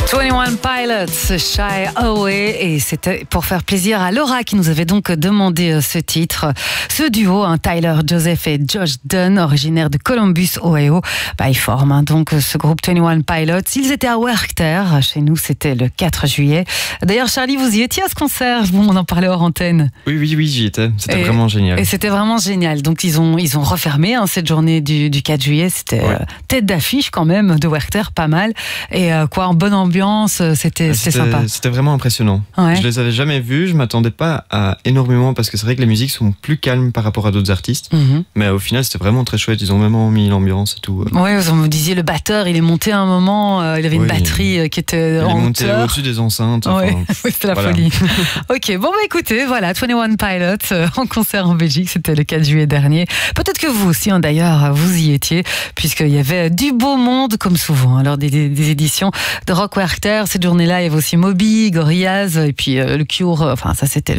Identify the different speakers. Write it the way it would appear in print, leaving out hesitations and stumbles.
Speaker 1: 21 Pilots, Shy Away, et c'était pour faire plaisir à Laura qui nous avait donc demandé ce titre. Ce duo, Tyler Joseph et Josh Dunn, originaires de Columbus, Ohio, ils forment donc ce groupe 21 Pilots. Ils étaient à Werchter, chez nous c'était le 4 juillet. D'ailleurs Charlie, vous y étiez à ce concert? On en parlait hors antenne.
Speaker 2: Oui, j'y étais, c'était vraiment génial.
Speaker 1: Et c'était vraiment génial, donc ils ont refermé cette journée du 4 juillet, c'était tête d'affiche quand même de Werchter, pas mal, et en bonne ambiance, c'était sympa.
Speaker 2: C'était vraiment impressionnant.
Speaker 1: Ouais.
Speaker 2: Je les avais jamais vus, je m'attendais pas à énormément parce que c'est vrai que les musiques sont plus calmes par rapport à d'autres artistes. Mais au final, c'était vraiment très chouette. Ils ont vraiment mis l'ambiance et tout.
Speaker 1: Oui, vous me disiez, le batteur, il est monté à un moment, il avait une batterie qui était en hauteur. Il est monté
Speaker 2: au-dessus des enceintes.
Speaker 1: C'était la folie. Ok, écoutez, voilà, 21 Pilots en concert en Belgique, c'était le 4 juillet dernier. Peut-être que vous aussi, d'ailleurs, vous y étiez, puisqu'il y avait du beau monde, comme souvent, lors des éditions de Rock Werchter. Cette journée-là, il y avait aussi Moby, Gorillaz, et puis le Cure, ça c'était